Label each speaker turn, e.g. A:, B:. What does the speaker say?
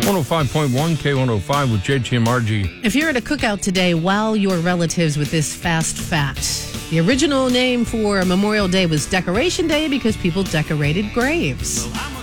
A: 105.1 K105 with JT and Margie.
B: If you're at a cookout today, wow your relatives with this fast fact. The original name for Memorial Day was Decoration Day because people decorated graves.